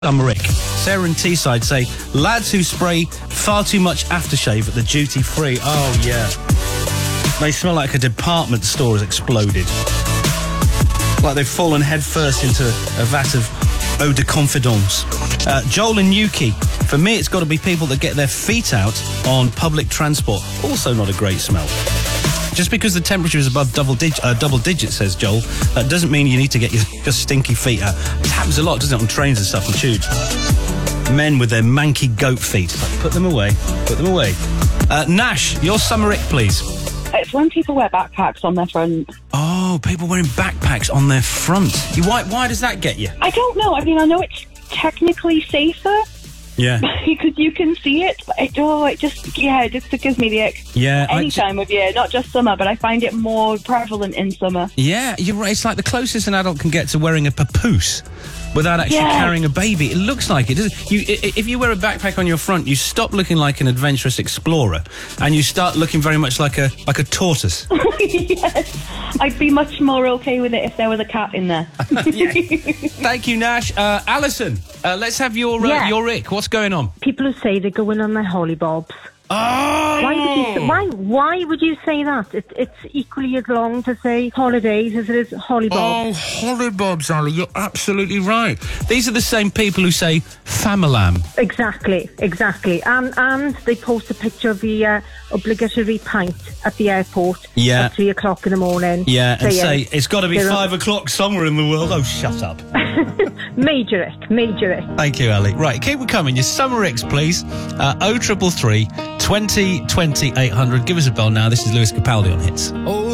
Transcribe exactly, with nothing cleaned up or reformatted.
I'm Rick. Sarah and Teesside say, lads who spray far too much aftershave at the duty free. Oh, yeah. They smell like a department store has exploded. Like they've fallen headfirst into a vat of eau de confidence. Uh, Joel and Yuki. For me, it's got to be people that get their feet out on public transport. Also not a great smell. Just because the temperature is above double, dig- uh, double digits, says Joel, that doesn't mean you need to get your, your stinky feet out. It happens a lot, doesn't it, on trains and stuff and tubes. Men with their manky goat feet. Like, put them away. Put them away. Uh, Nash, your summer ick, please. It's when people wear backpacks on their front. Oh, people wearing backpacks on their front. You, why, why does that get you? I don't know. I mean, I know it's technically safer. Yeah. Because you can see it, but it, oh, it just, yeah, it just gives me the ick. Yeah. Any I, time of year, not just summer, but I find it more prevalent in summer. Yeah, you're right. It's like the closest an adult can get to wearing a papoose without actually Yeah. carrying a baby. It looks like it, doesn't it? You, i- if you wear a backpack on your front, you stop looking like an adventurous explorer, and you start looking very much like a like a tortoise. Yes. I'd be much more okay with it if there was a cat in there. Yeah. Thank you, Nash. Uh, Alison, uh, let's have your uh, Yeah. your ick. What's going on? People who say they're going on their hollybobs. Oh! Why would you? Why? Why would you say that? It, it's equally as long to say holidays as it is hollybobs. Oh, hollybobs, Ali, you're absolutely right. These are the same people who say famalam. Exactly, exactly. And and they post a picture of the uh, obligatory pint at the airport Yeah. at three o'clock in the morning. Yeah, and saying say, it's got to be they're five o'clock somewhere in the world. Oh, shut up. Major ick, major ick. Thank you, Ali. Right, keep it coming. Your summer icks, please. Uh, oh triple three, twenty twenty, eight hundred. Give us a bell now. This is Lewis Capaldi on Hits. Oh,